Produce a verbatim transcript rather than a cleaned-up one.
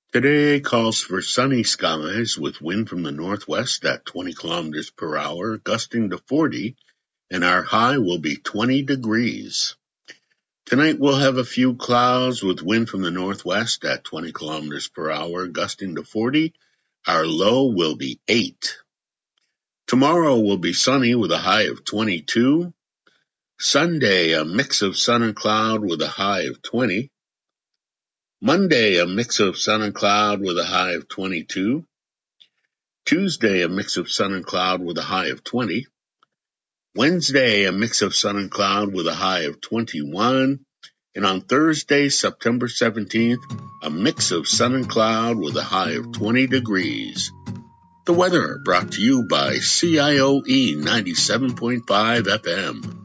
Today calls for sunny skies with wind from the northwest at twenty kilometers per hour, gusting to forty, and our high will be twenty degrees. Tonight we'll have a few clouds with wind from the northwest at twenty kilometers per hour, gusting to forty. Our low will be eight. Tomorrow will be sunny with a high of twenty-two. Sunday, a mix of sun and cloud with a high of twenty. Monday, a mix of sun and cloud with a high of twenty-two. Tuesday, a mix of sun and cloud with a high of twenty. Wednesday, a mix of sun and cloud with a high of twenty-one. And on Thursday, September seventeenth, a mix of sun and cloud with a high of twenty degrees. The weather brought to you by C I O E ninety-seven point five F M.